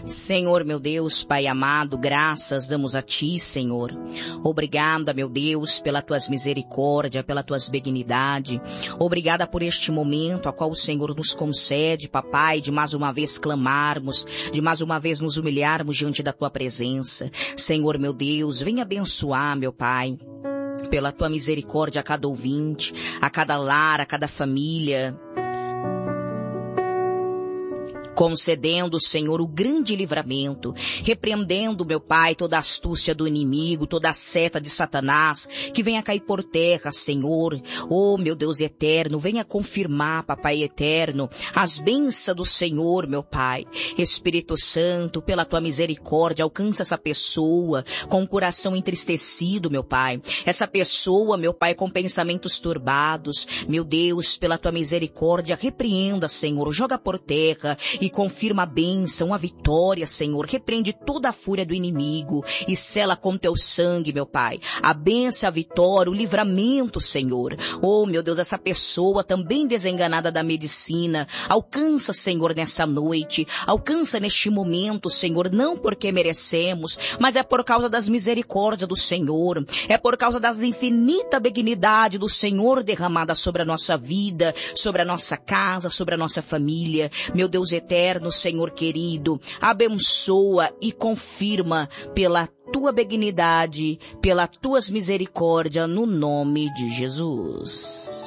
Senhor, meu Deus, Pai amado, graças damos a Ti, Senhor. Obrigada, meu Deus, pela Tuas misericórdia, pela Tuas benignidade. Obrigada por este momento a qual o Senhor nos concede, Papai, de mais uma vez clamarmos, de mais uma vez nos humilharmos diante da Tua presença. Senhor, meu Deus, venha abençoar, meu Pai, pela Tua misericórdia a cada ouvinte, a cada lar, a cada família, concedendo, Senhor, o grande livramento, repreendendo, meu Pai, toda a astúcia do inimigo, toda a seta de Satanás, que venha cair por terra, Senhor. Oh, meu Deus eterno, venha confirmar, Papai eterno, as bênçãos do Senhor, meu Pai. Espírito Santo, pela Tua misericórdia, alcança essa pessoa com o coração entristecido, meu Pai. Essa pessoa, meu Pai, com pensamentos turbados, meu Deus, pela Tua misericórdia, repreenda, Senhor, joga por terra e confirma a bênção, a vitória, Senhor. Repreende toda a fúria do inimigo e sela com Teu sangue, meu Pai. A bênção, a vitória, o livramento, Senhor. Oh, meu Deus, essa pessoa também desenganada da medicina, alcança, Senhor, nessa noite, alcança neste momento, Senhor, não porque merecemos, mas é por causa das misericórdias do Senhor, é por causa das infinita benignidade do Senhor derramada sobre a nossa vida, sobre a nossa casa, sobre a nossa família. Meu Deus eterno, Senhor querido, abençoa e confirma pela Tua benignidade, pela Tuas misericórdias, no nome de Jesus.